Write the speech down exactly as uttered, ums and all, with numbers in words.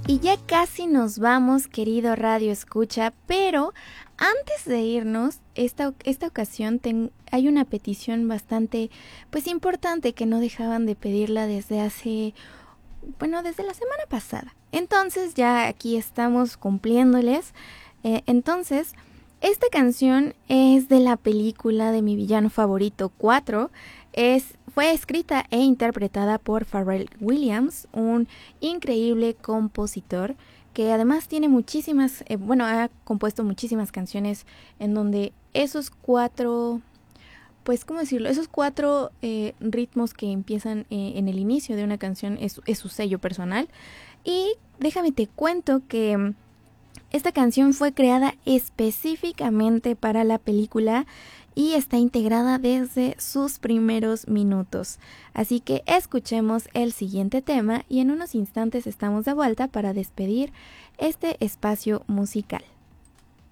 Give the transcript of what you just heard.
Y ya casi nos vamos, querido Radio Escucha, pero antes de irnos, esta, esta ocasión ten, hay una petición bastante pues importante que no dejaban de pedirla desde hace, bueno, desde la semana pasada. Entonces ya aquí estamos cumpliéndoles. Eh, entonces, esta canción es de la película de mi villano favorito cuatro. Es, fue escrita e interpretada por Pharrell Williams, un increíble compositor que además tiene muchísimas, eh, bueno, ha compuesto muchísimas canciones en donde esos cuatro, pues, ¿cómo decirlo? Esos cuatro eh, ritmos que empiezan eh, en el inicio de una canción es, es su sello personal. Y déjame te cuento que esta canción fue creada específicamente para la película y está integrada desde sus primeros minutos. Así que escuchemos el siguiente tema y en unos instantes estamos de vuelta para despedir este espacio musical.